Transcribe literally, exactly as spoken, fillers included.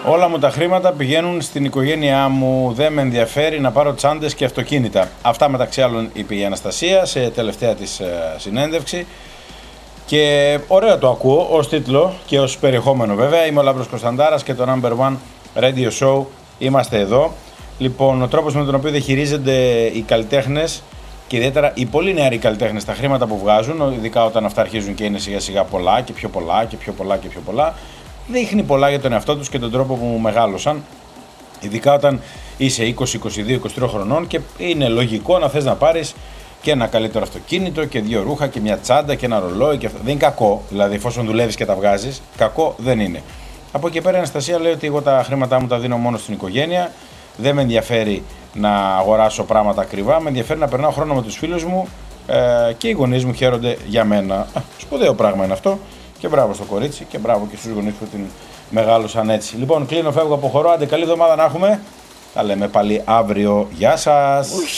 Όλα μου τα χρήματα πηγαίνουν στην οικογένειά μου. Δεν με ενδιαφέρει να πάρω τσάντες και αυτοκίνητα. Αυτά μεταξύ άλλων είπε η Αναστασία σε τελευταία της συνέντευξη. Και ωραία το ακούω ως τίτλο και ως περιεχόμενο βέβαια. Είμαι ο Λάμπρος Κωνσταντάρας και το Number One Radio Show. Είμαστε εδώ. Λοιπόν, ο τρόπος με τον οποίο διαχειρίζονται οι καλλιτέχνες και ιδιαίτερα οι πολύ νεαροί καλλιτέχνες τα χρήματα που βγάζουν, ειδικά όταν αυτά αρχίζουν και είναι σιγά σιγά πολλά και πιο πολλά και πιο πολλά και πιο πολλά, δείχνει πολλά για τον εαυτό τους και τον τρόπο που μεγάλωσαν. Ειδικά όταν είσαι είκοσι, είκοσι δύο, είκοσι τρία χρονών και είναι λογικό να θες να πάρεις και ένα καλύτερο αυτοκίνητο και δύο ρούχα και μια τσάντα και ένα ρολόι. Και αυτό. Δεν είναι κακό, δηλαδή εφόσον δουλεύεις και τα βγάζεις, κακό δεν είναι. Από εκεί πέρα η Αναστασία λέει ότι εγώ τα χρήματά μου τα δίνω μόνο στην οικογένεια. Δεν με ενδιαφέρει να αγοράσω πράγματα ακριβά. Με ενδιαφέρει να περνάω χρόνο με τους φίλους μου ε, και οι γονείς μου χαίρονται για μένα. Α, σπουδαίο πράγμα είναι αυτό. Και μπράβο στο κορίτσι και μπράβο και στους γονείς που την μεγάλωσαν έτσι. Λοιπόν, κλείνω, φεύγω, αποχωρώ. Άντε, καλή εβδομάδα να έχουμε. Τα λέμε πάλι αύριο. Γεια σας.